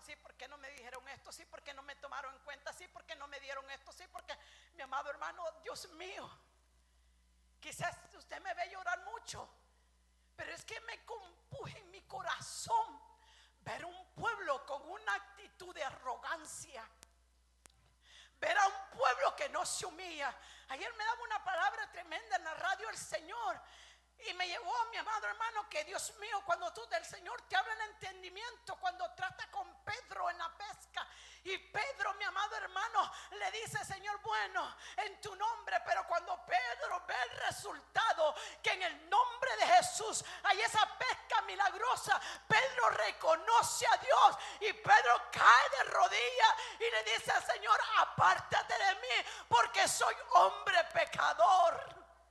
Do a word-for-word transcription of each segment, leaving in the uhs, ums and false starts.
sí, porque no me dijeron esto, sí, porque no me tomaron en cuenta, sí, porque no me dieron esto, sí, porque, mi amado hermano, Dios mío, quizás usted me ve llorar mucho, pero es que me compuje en mi corazón ver un pueblo con una actitud de arrogancia, ver a un pueblo que no se humilla. Ayer me daba una palabra tremenda en la radio el Señor, y me llevó, mi amado hermano, que Dios mío, cuando tú del Señor te habla en entendimiento, cuando trata con Pedro en la pesca, y Pedro, mi amado hermano, le dice: Señor, bueno, en tu nombre. Pero cuando Pedro ve el resultado, que en el nombre de Jesús hay esa pesca milagrosa, Pedro reconoce a Dios, y Pedro cae de rodillas y le dice al Señor: apártate de mí, porque soy hombre pecador.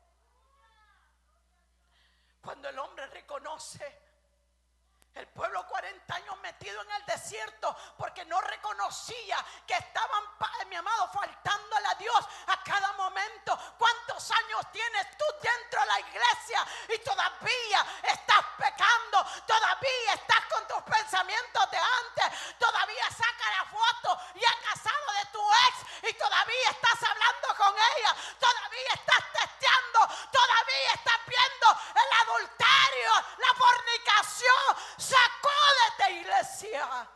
Cuando el hombre reconoce, el pueblo cuarenta años metido en el desierto porque no reconocía que estaban, mi amado, faltándole a Dios a cada momento. ¿Cuántos años tienes tú dentro de la iglesia y todavía estás pecando? Todavía estás con tus pensamientos de antes. Todavía saca la foto y has casado de tu ex y todavía estás hablando con ella. Todavía estás testeando. Todavía estás viendo el adulterio, la fornicación. Sacúdete, iglesia.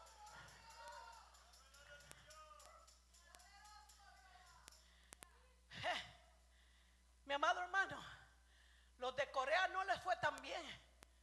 Eh, mi amado hermano, los de Corea no les fue tan bien.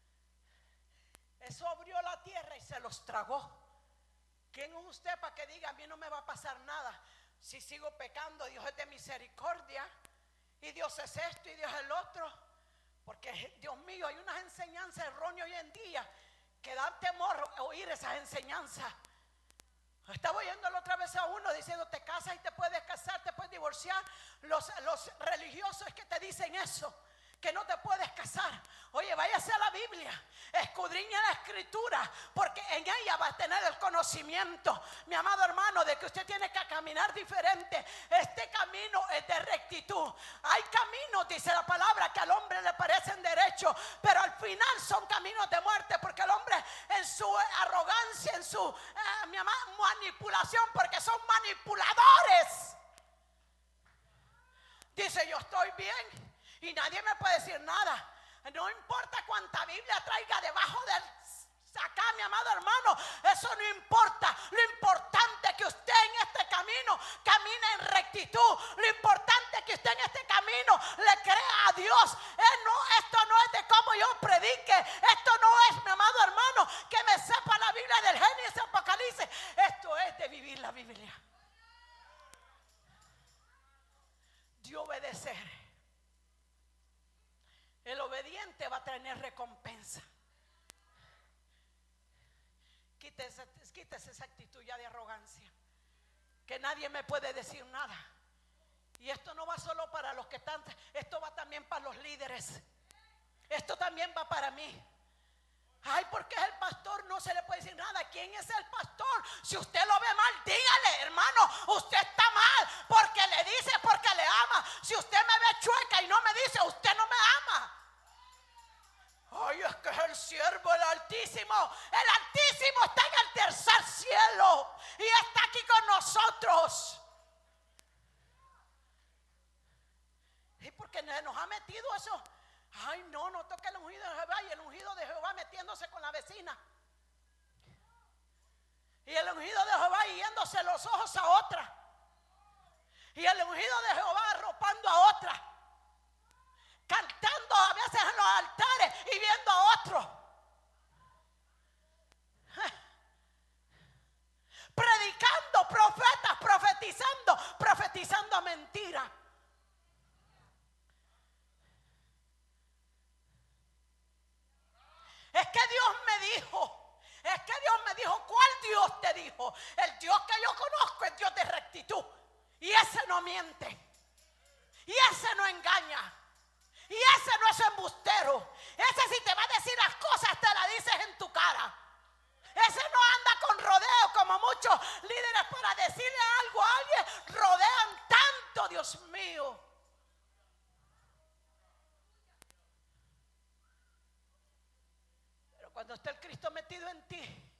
Eso abrió la tierra y se los tragó. ¿Quién es usted para que diga: a mí no me va a pasar nada? Si sigo pecando, Dios es de misericordia, y Dios es esto y Dios es el otro. Porque, Dios mío, hay unas enseñanzas erróneas hoy en día que dan temor oír esas enseñanzas. Estaba oyendo la otra vez a uno diciendo: te casas y te puedes casar, te puedes divorciar. Los, los religiosos es que te dicen eso, que no te puedes casar. Oye, váyase a la Biblia, escudriña la escritura, porque en ella va a tener el conocimiento, mi amado hermano, de que usted tiene que caminar diferente. Este camino es de rectitud. Hay caminos, dice la palabra, que al hombre le parecen derechos, pero al final son caminos de muerte, porque el hombre en su arrogancia, en su eh, mi amado, manipulación, porque son manipuladores, dice: yo estoy bien y nadie me puede decir nada. No importa cuánta Biblia traiga debajo del acá, mi amado hermano, eso no importa. Lo importante es que usted en este camino camine en rectitud. Lo importante es que usted en este camino le crea a Dios. Eh, no, esto no es de cómo yo predique. Esto no es, mi amado hermano, que me sepa la Biblia del Génesis, Apocalipsis. Esto es de vivir la Biblia, de obedecer. El obediente va a tener recompensa. Quítese, quítese esa actitud ya de arrogancia, que nadie me puede decir nada. Y esto no va solo para los que están, esto va también para los líderes. Esto también va para mí. Ay, porque es el pastor, no se le puede decir nada. ¿Quién es el pastor? Si usted lo ve mal, dígale: hermano, usted está mal, porque le dice, porque le ama. Si usted me ve chueca y no me dice, usted no me ama. Ay, es que es el siervo del Altísimo. El Altísimo está en el tercer cielo y está aquí con nosotros. ¿Y por qué nos ha metido eso? Ay, no, no toque el ungido de Jehová, y el ungido de Jehová metiéndose con la vecina, y el ungido de Jehová yéndose los ojos a otra, y el ungido de Jehová arropando a otra, cantando a veces en los altares y viendo a otro, predicando, profetas profetizando, profetizando mentira. Es que Dios me dijo, es que Dios me dijo. ¿Cuál Dios te dijo? El Dios que yo conozco es Dios de rectitud, y ese no miente, y ese no engaña, y ese no es embustero. Ese, si te va a decir las cosas, te las dices en tu cara. Ese no anda con rodeo como muchos líderes para decirle algo a alguien. Rodean tanto, Dios mío. Pero cuando está el Cristo metido en ti,